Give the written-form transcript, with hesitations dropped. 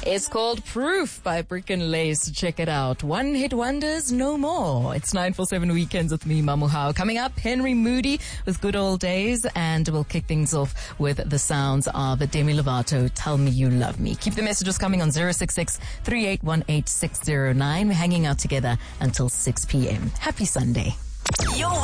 It's called Proof by Brick and Lace. Check it out. One hit wonders, no more. It's 947 Weekends with me, Mamuhao. Coming up, Henry Moody with Good Old Days, and we'll kick things off with the sounds of Demi Lovato, Tell Me You Love Me. Keep the messages coming on 066 3818 609. We're hanging out together until 6 p.m. Happy Sunday.